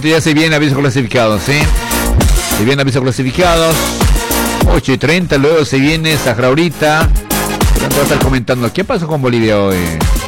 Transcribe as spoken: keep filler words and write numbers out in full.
momento ya se vienen avisos clasificados, ¿sí? Se vienen avisos clasificados. ocho y treinta, luego se viene Sahraurita. Pero va a estar comentando, ¿qué pasó con Bolivia hoy?